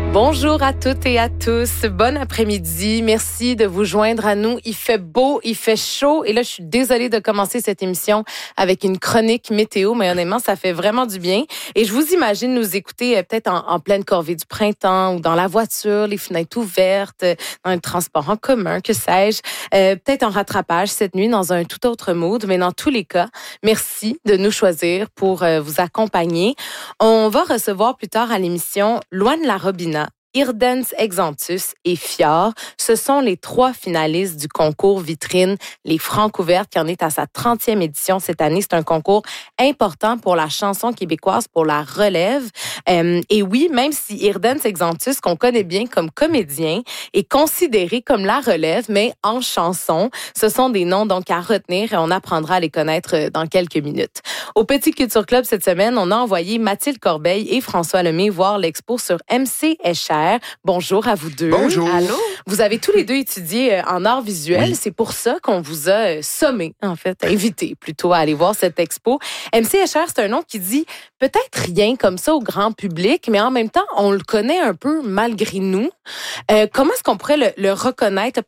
Bonjour à toutes et à tous. Bon après-midi. Merci de vous joindre à nous. Il fait beau, il fait chaud. Et là, je suis désolée de commencer cette émission avec une chronique météo, mais honnêtement, ça fait vraiment du bien. Et je vous imagine nous écouter peut-être en pleine corvée du printemps ou dans la voiture, les fenêtres ouvertes, dans le transport en commun, que sais-je. Peut-être en rattrapage cette nuit dans un tout autre mood. Mais dans tous les cas, merci de nous choisir pour vous accompagner. On va recevoir plus tard à l'émission Loane Larobina, Irdens Exantus et Fior. Ce sont les 3 finalistes du concours vitrine Les Francouvertes qui en est à sa 30e édition cette année. C'est un concours important pour la chanson québécoise, pour la relève. Et oui, même si Irdens Exantus, qu'on connaît bien comme comédien, est considéré comme la relève, mais en chanson, ce sont des noms donc à retenir et on apprendra à les connaître dans quelques minutes. Au Petit Culture Club cette semaine, on a envoyé Mathilde Corbeil et François Lemay voir l'expo sur MC Escher. Bonjour à vous deux. Bonjour. Allô. Vous avez tous les deux étudié en art visuel. Oui. C'est pour ça qu'on vous a sommé, en fait, invité plutôt à aller voir cette expo. MC Escher, c'est un nom qui dit peut-être rien comme ça au grand public, mais en même temps, on le connaît un peu malgré nous. Comment est-ce qu'on pourrait le reconnaître?